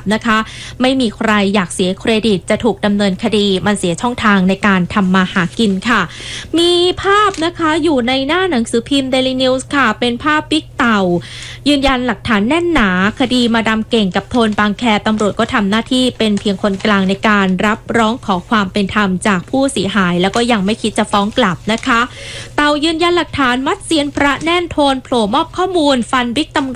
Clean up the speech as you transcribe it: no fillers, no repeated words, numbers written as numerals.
นะคะไม่มีใครอยากเสียเครดิตจะถูกดำเนินคดีมันเสียช่องทางในการทำมาหากินค่ะมีภาพนะคะอยู่ในหน้าหนังสือพิมพ์ Daily News ค่ะเป็นภาพบิ๊กเต่ายืนยันหลักฐานแน่นหนาคดีมาดามเก่งกับโทนบางแคตำรวจก็ทำหน้าที่เป็นเพียงคนกลางในการรับร้องขอความเป็นธรรมจากผู้เสียหายแล้วก็ยังไม่คิดจะฟ้องกลับนะคะเต่ายืนยันหลักฐานมัดเซียนพระแน่นโทนโผล่มอบข้อมูลฟันบิ๊กตำรวจ